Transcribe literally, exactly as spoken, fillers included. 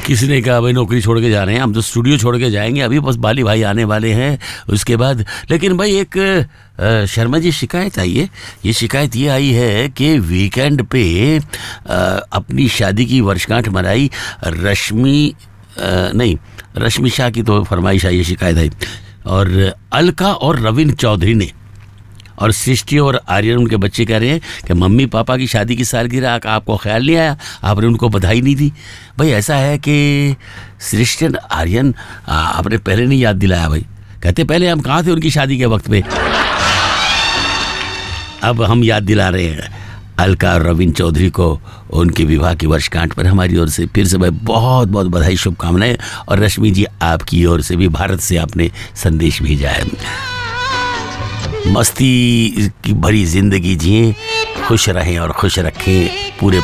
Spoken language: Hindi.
किसी ने कहा भाई नौकरी छोड़ के जा रहे हैं, हम तो स्टूडियो छोड़ के जाएंगे, अभी बस बाली भाई आने वाले हैं उसके बाद। लेकिन भाई एक आ, शर्मा जी शिकायत आई है। ये शिकायत ये आई है कि वीकेंड पे आ, अपनी शादी की वर्षगांठ मनाई रश्मि आ, नहीं रश्मि शाह की तो फरमाइश आई, ये शिकायत आई, और अलका और रविंद्र चौधरी ने, और सृष्टि और आर्यन उनके बच्चे कह रहे हैं कि मम्मी पापा की शादी की सालगिरह का आपको ख्याल नहीं आया, आपने उनको बधाई नहीं दी। भाई ऐसा है कि सृष्टि और आर्यन आपने पहले नहीं याद दिलाया। भाई कहते पहले हम कहाँ थे उनकी शादी के वक्त पे, अब हम याद दिला रहे हैं अलका और रविंद्र चौधरी को उनके विवाह की वर्षगांठ पर हमारी ओर से फिर से भाई बहुत बहुत बधाई, शुभकामनाएं। और रश्मि जी आपकी ओर से भी भारत से आपने संदेश भेजा है। मस्ती की भरी जिंदगी जिए, खुश रहें और खुश रखें पूरे